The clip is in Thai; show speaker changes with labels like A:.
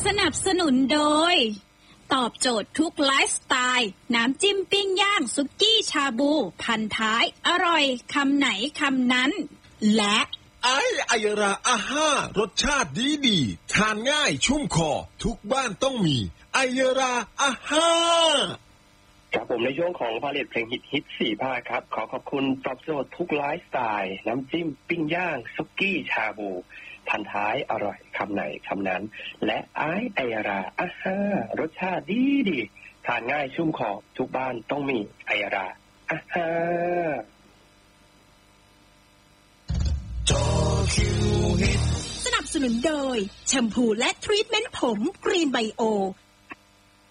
A: นับสนุนโดยตอบโจทย์ทุกไลฟ์สไตล์น้ำจิ้มปิ้งย่างสุกี้ชาบูพันท้ายอร่อยคำไหนคำนั้นและ
B: ไอราอาห้ารสชาติดีทานง่ายชุ่มคอทุกบ้านต้องมีไอราอาห้า
C: ครับผมในช่วงของผลิตเพลงฮิต4 ภาคครับขอขอบคุณตอบโจทย์ทุกไลฟ์สไตล์น้ำจิ้มปิ้งย่างสุกี้ชาบูพันท้ายอร่อยคำไหนคำนั้นและไอราอาห้ารสชาติดีทานง่ายชุ่มคอทุกบ้านต้องมีไอราอาห้า
A: สนับสนุนโดยแชมพูและทรีทเมนต์ผมกรีนไบโอ